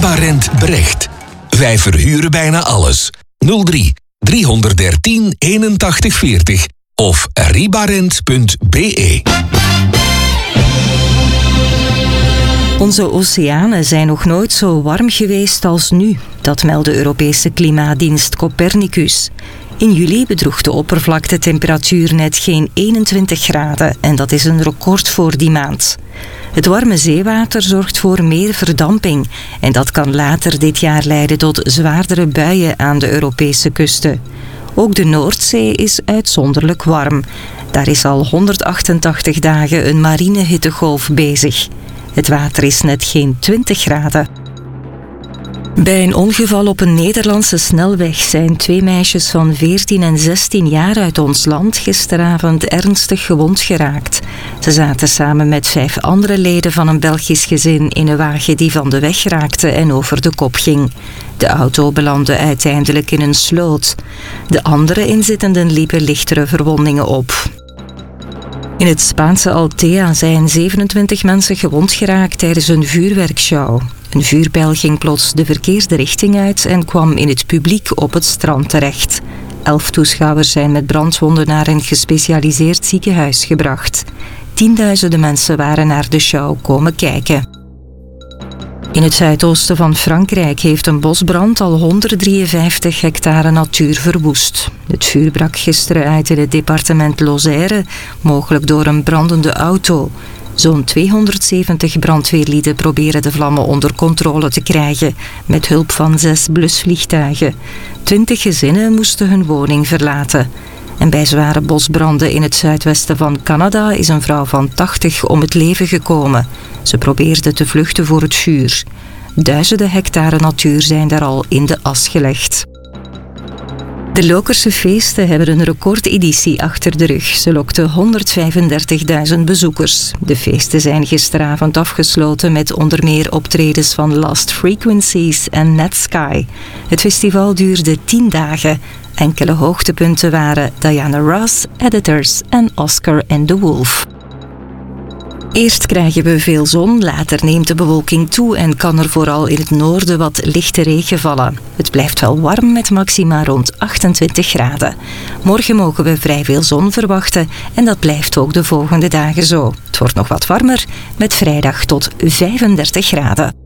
Ribarent Brecht. Wij verhuren bijna alles. 03 313 81 40 of ribarent.be. Onze oceanen zijn nog nooit zo warm geweest als nu. Dat meldde de Europese klimaatdienst Copernicus. In juli bedroeg de oppervlaktetemperatuur net geen 21 graden en dat is een record voor die maand. Het warme zeewater zorgt voor meer verdamping en dat kan later dit jaar leiden tot zwaardere buien aan de Europese kusten. Ook de Noordzee is uitzonderlijk warm. Daar is al 188 dagen een marine hittegolf bezig. Het water is net geen 20 graden. Bij een ongeval op een Nederlandse snelweg zijn 2 meisjes van 14 en 16 jaar uit ons land gisteravond ernstig gewond geraakt. Ze zaten samen met 5 andere leden van een Belgisch gezin in een wagen die van de weg raakte en over de kop ging. De auto belandde uiteindelijk in een sloot. De andere inzittenden liepen lichtere verwondingen op. In het Spaanse Altea zijn 27 mensen gewond geraakt tijdens een vuurwerkshow. Een vuurpijl ging plots de verkeerde richting uit en kwam in het publiek op het strand terecht. 11 toeschouwers zijn met brandwonden naar een gespecialiseerd ziekenhuis gebracht. Tienduizenden mensen waren naar de show komen kijken. In het zuidoosten van Frankrijk heeft een bosbrand al 153 hectare natuur verwoest. Het vuur brak gisteren uit in het departement Lozère, mogelijk door een brandende auto. Zo'n 270 brandweerlieden proberen de vlammen onder controle te krijgen, met hulp van 6 blusvliegtuigen. 20 gezinnen moesten hun woning verlaten. En bij zware bosbranden in het zuidwesten van Canada is een vrouw van 80 om het leven gekomen. Ze probeerde te vluchten voor het vuur. Duizenden hectare natuur zijn daar al in de as gelegd. De Lokerse feesten hebben een recordeditie achter de rug. Ze lokten 135.000 bezoekers. De feesten zijn gisteravond afgesloten met onder meer optredens van Lost Frequencies en Netsky. Het festival duurde 10 dagen. Enkele hoogtepunten waren Diana Ross, Editors en Oscar and the Wolf. Eerst krijgen we veel zon, later neemt de bewolking toe en kan er vooral in het noorden wat lichte regen vallen. Het blijft wel warm met maxima rond 28 graden. Morgen mogen we vrij veel zon verwachten en dat blijft ook de volgende dagen zo. Het wordt nog wat warmer, met vrijdag tot 35 graden.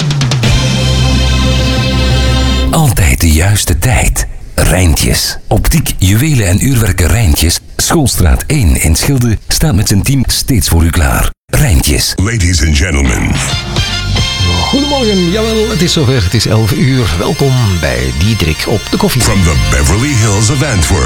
Altijd de juiste tijd. Rijntjes. Optiek, juwelen en uurwerken Rijntjes. Schoolstraat 1 in Schilde staat met zijn team steeds voor u klaar. Rijntjes. Ladies and gentlemen. Goedemorgen, jawel, het is zover. Het is 11 uur. Welkom bij Diederik op de koffie. From the Beverly Hills of Antwerp.